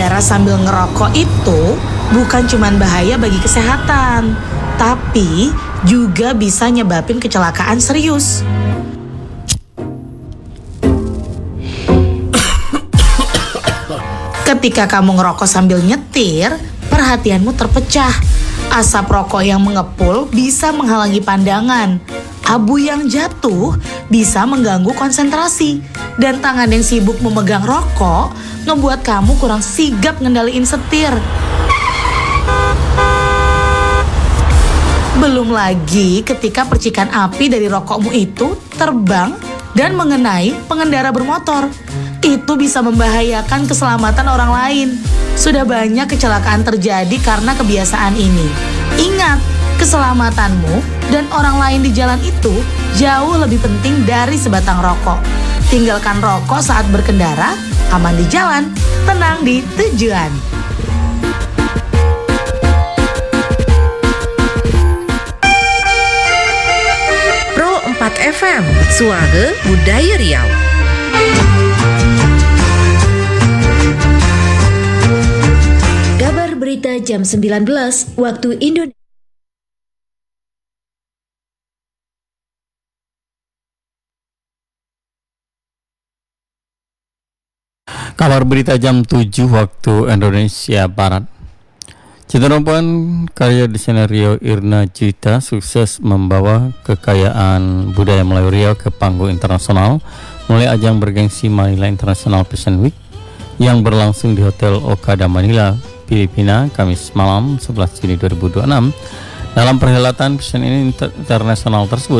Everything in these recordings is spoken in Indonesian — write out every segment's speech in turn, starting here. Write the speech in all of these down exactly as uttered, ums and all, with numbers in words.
Berkendara sambil ngerokok itu bukan cuma bahaya bagi kesehatan, tapi juga bisa nyebabin kecelakaan serius. Ketika kamu ngerokok sambil nyetir, perhatianmu terpecah. Asap rokok yang mengepul bisa menghalangi pandangan. Abu yang jatuh bisa mengganggu konsentrasi. Dan tangan yang sibuk memegang rokok ngebuat kamu kurang sigap ngendaliin setir. Belum lagi ketika percikan api dari rokokmu itu terbang dan mengenai pengendara bermotor. Itu bisa membahayakan keselamatan orang lain. Sudah banyak kecelakaan terjadi karena kebiasaan ini. Ingat, keselamatanmu dan orang lain di jalan itu jauh lebih penting dari sebatang rokok. Tinggalkan rokok saat berkendara, aman di jalan, tenang di tujuan. Pro empat F M, Suara Budaya Riau. Kabar berita jam sembilan belas waktu Indonesia. Kabar berita jam tujuh waktu Indonesia Barat. Cita Rompan karya desainer Riau Irna Juwita sukses membawa kekayaan budaya Melayu Riau ke panggung internasional melalui ajang bergengsi Manila International Fashion Week yang berlangsung di Hotel Okada Manila, Filipina, Kamis malam sebelas Juni dua ribu dua puluh enam. Dalam perhelatan fashion ini internasional tersebut,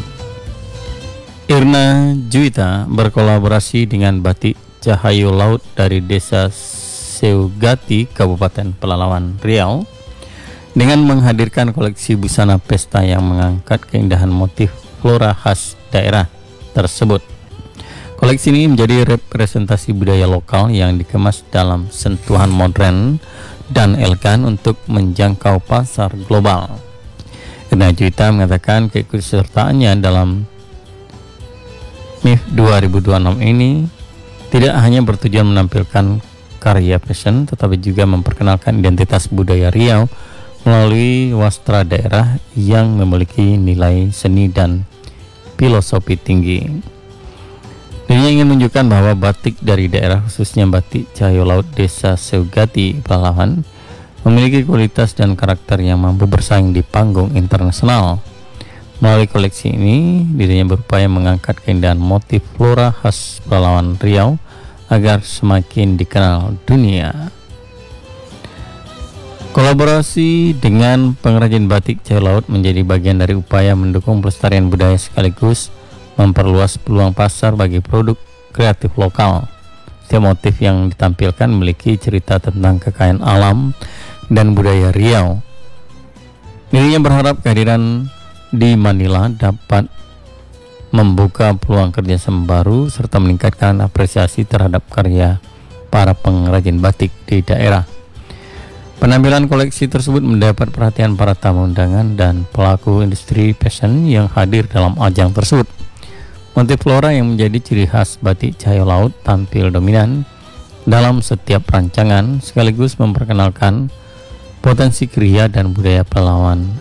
Irna Juwita berkolaborasi dengan batik Cahayu Laut dari Desa Seugati, Kabupaten Pelalawan, Riau, dengan menghadirkan koleksi busana pesta yang mengangkat keindahan motif flora khas daerah tersebut. Koleksi ini menjadi representasi budaya lokal yang dikemas dalam sentuhan modern dan elegan untuk menjangkau pasar global. Irna Juwita mengatakan keikutsertaannya dalam M I F dua ribu dua puluh enam ini tidak hanya bertujuan menampilkan karya fashion, tetapi juga memperkenalkan identitas budaya Riau melalui wastra daerah yang memiliki nilai seni dan filosofi tinggi. Dirinya ingin menunjukkan bahwa batik dari daerah, khususnya batik Cahayu Laut Desa Seugati, Pelalawan, memiliki kualitas dan karakter yang mampu bersaing di panggung internasional. Melalui koleksi ini, dirinya berupaya mengangkat keindahan motif flora khas Pelalawan Riau agar semakin dikenal dunia. Kolaborasi dengan pengrajin batik Cahayu Laut menjadi bagian dari upaya mendukung pelestarian budaya sekaligus memperluas peluang pasar bagi produk kreatif lokal. Setiap motif yang ditampilkan memiliki cerita tentang kekayaan alam dan budaya Riau. Dirinya berharap kehadiran di Manila dapat membuka peluang kerjasama baru serta meningkatkan apresiasi terhadap karya para pengrajin batik di daerah. Penampilan koleksi tersebut mendapat perhatian para tamu undangan dan pelaku industri fashion yang hadir dalam ajang tersebut. Motif flora yang menjadi ciri khas batik Cahayu Laut tampil dominan dalam setiap rancangan sekaligus memperkenalkan potensi kriya dan budaya Pelalawan